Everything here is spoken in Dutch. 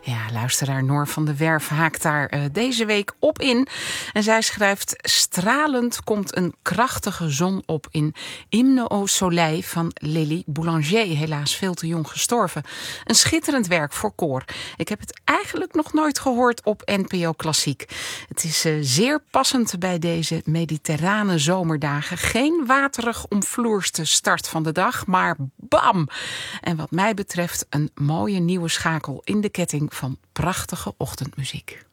Ja, luisteraar Noor van der Werf haakt daar deze week op in. En zij schrijft: stralend komt een krachtige zon op in Hymne au Soleil van Lily Boulanger. Helaas veel te jong gestorven. Een schitterend werk voor koor. Ik heb het eigenlijk nog nooit gehoord op NPO Klassiek. Het is zeer passend bij deze mediterrane zomerdagen. Geen waterig omvloerste start van de dag, maar bam! En wat mij betreft een mooie nieuwe schakel in de ketting van prachtige ochtendmuziek.